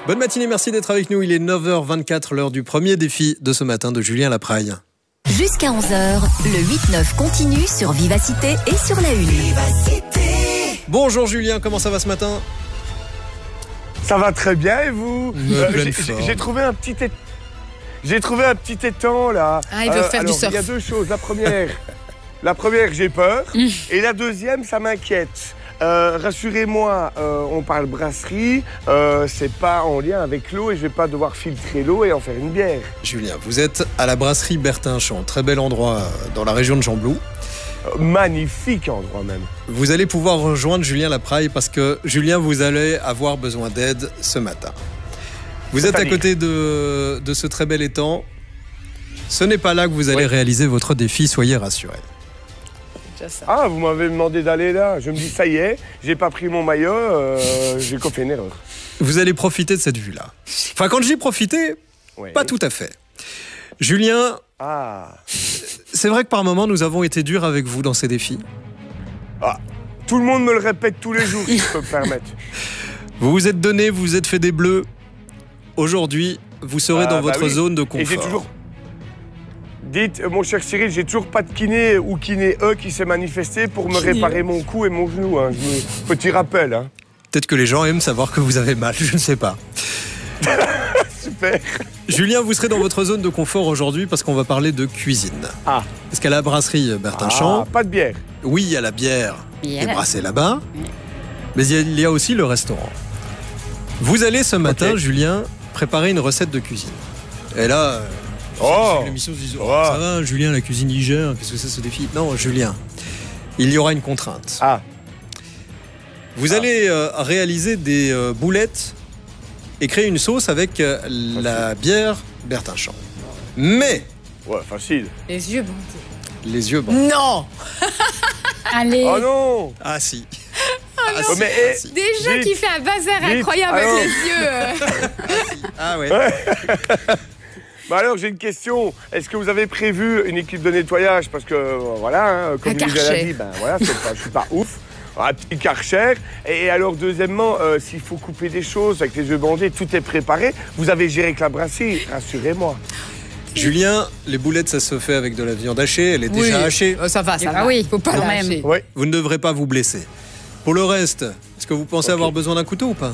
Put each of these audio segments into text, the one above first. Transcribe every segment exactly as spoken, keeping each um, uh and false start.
Bonne matinée, merci d'être avec nous. Il est neuf heures vingt-quatre, l'heure du premier défi de ce matin de Julien Lapraille. Jusqu'à onze heures, le huit neuf continue sur Vivacité et sur la Une. Vivacité. Bonjour Julien, comment ça va ce matin? Ça va très bien et vous? euh, J'ai trouvé un petit é... J'ai trouvé un petit étang là. Ah, il veut euh, faire alors, du surf. Il y a deux choses. La première, la première, j'ai peur. Mm. Et la deuxième, ça m'inquiète. Euh, Rassurez-moi, euh, on parle brasserie, euh, c'est pas en lien avec l'eau et je vais pas devoir filtrer l'eau et en faire une bière. Julien, vous êtes à la brasserie Bertinchamp, très bel endroit dans la région de Gembloux. Euh, magnifique endroit même. Vous allez pouvoir rejoindre Julien Lapraille parce que Julien, vous allez avoir besoin d'aide ce matin. Vous êtes à côté de, de ce très bel étang. Ce n'est pas là que vous allez oui. réaliser votre défi, soyez rassurés. Ah, vous m'avez demandé d'aller là. Je me dis, ça y est, j'ai pas pris mon maillot, euh, j'ai fait une erreur. Vous allez profiter de cette vue-là. Enfin, quand je dis profiter, oui. pas tout à fait. Julien, ah. c'est vrai que par moments, nous avons été durs avec vous dans ces défis. Ah, tout le monde me le répète tous les jours, si je peux me permettre. Vous vous êtes donné, vous vous êtes fait des bleus. Aujourd'hui, vous serez ah, dans bah votre oui. zone de confort. Et j'ai toujours... Dites, mon cher Cyril, j'ai toujours pas de kiné ou kiné E qui s'est manifesté pour me réparer mon cou et mon genou. Hein. Je... Petit rappel. Hein. Peut-être que les gens aiment savoir que vous avez mal, je ne sais pas. Super. Julien, vous serez dans votre zone de confort aujourd'hui parce qu'on va parler de cuisine. Ah. Parce qu'à la brasserie Bertinchamp... Ah, pas de bière. Oui, il y a la bière qui est brassée là-bas, oui. mais il y a aussi le restaurant. Vous allez ce matin, okay. Julien, préparer une recette de cuisine. Et là... Oh, l'émission se dit, oh, oh, ça va, Julien, la cuisine y gère, qu'est-ce que c'est ce défi? Non, Julien, il y aura une contrainte. Ah. Vous ah. allez euh, réaliser des euh, boulettes et créer une sauce avec euh, la bière Bertinchamp. Mais... Ouais, facile. Les yeux bandés. Les yeux bandés. Non. Allez. Oh non. Ah si. Oh ah, non. si. Mais, ah, si. Déjà qui fait un bazar vite. incroyable alors. Avec les yeux. Ah ouais. ouais. Bah alors j'ai une question, est-ce que vous avez prévu une équipe de nettoyage? Parce que euh, voilà, hein, comme Lisa l'a dit, ben voilà, pas, je suis pas ouf. Un petit Karcher. Et alors deuxièmement, euh, s'il faut couper des choses avec les yeux bandés, tout est préparé. Vous avez géré avec la brasserie, rassurez-moi. Julien, les boulettes, ça se fait avec de la viande hachée, elle est oui. déjà hachée. Oh, ça va, ça ah, va. Oui, faut pas la hacher. Oui. Vous ne devrez pas vous blesser. Pour le reste, est-ce que vous pensez okay. avoir besoin d'un couteau ou pas?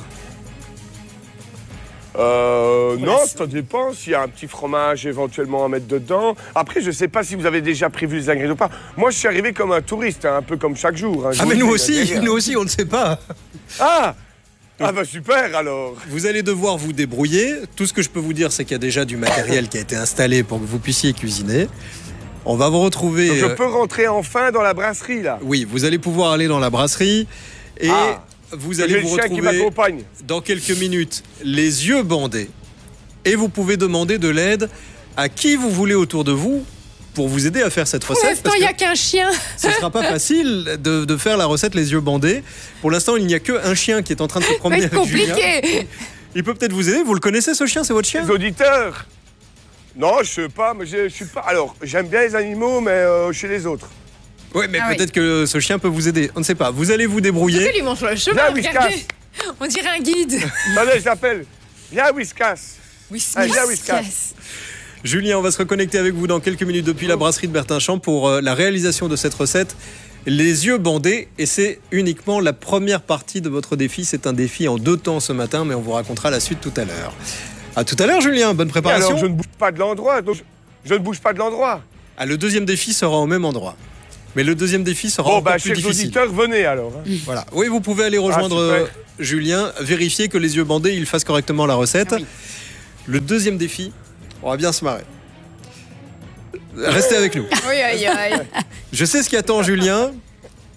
Euh, non, ça dépend. S'il y a un petit fromage éventuellement à mettre dedans. Après, je sais pas si vous avez déjà prévu les ingrédients ou pas. Moi, je suis arrivé comme un touriste, hein, un peu comme chaque jour. Hein. Ah, mais nous aussi, nous aussi, on ne sait pas. Ah Ah bah super alors. Vous allez devoir vous débrouiller. Tout ce que je peux vous dire, c'est qu'il y a déjà du matériel qui a été installé pour que vous puissiez cuisiner. On va vous retrouver... Donc je peux rentrer enfin dans la brasserie, là? Oui, vous allez pouvoir aller dans la brasserie et... Ah. Vous allez vous retrouver dans quelques minutes les yeux bandés et vous pouvez demander de l'aide à qui vous voulez autour de vous pour vous aider à faire cette recette. Pour l'instant, il n'y a qu'un chien. Ce ne sera pas facile de, de faire la recette les yeux bandés. Pour l'instant, il n'y a qu'un chien qui est en train de se promener avec Julien. Il peut peut-être vous aider. Vous le connaissez ce chien? C'est votre chien? Les auditeurs? Non, je sais pas, mais je, je suis pas. Alors, j'aime bien les animaux, mais euh, chez les autres. Oui, mais ah peut-être oui. que ce chien peut vous aider. On ne sait pas. Vous allez vous débrouiller. Pourquoi lui mange sur le chemin? Regardez. On dirait un guide. Allez, je l'appelle. Viens, Whiskas. Whiskas. Viens, Whiskas. Julien, on va se reconnecter avec vous dans quelques minutes depuis la brasserie de Bertinchamp pour euh, la réalisation de cette recette. Les yeux bandés. Et c'est uniquement la première partie de votre défi. C'est un défi en deux temps ce matin, mais on vous racontera la suite tout à l'heure. À tout à l'heure, Julien. Bonne préparation. Alors, je ne bouge pas de l'endroit. Donc, je ne bouge pas de l'endroit. Ah, le deuxième défi sera au même endroit. Mais le deuxième défi sera bon, encore bah, plus difficile. Bon, bah, chers auditeurs, venez alors. Hein. Voilà. Oui, vous pouvez aller rejoindre ah, Julien, vérifier que les yeux bandés, il fasse correctement la recette. Ah, oui. Le deuxième défi, on va bien se marrer. Restez avec nous. Oui, oui, oui. Je sais ce qui attend Julien.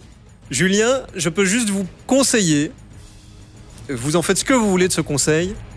Julien, je peux juste vous conseiller. Vous en faites ce que vous voulez de ce conseil.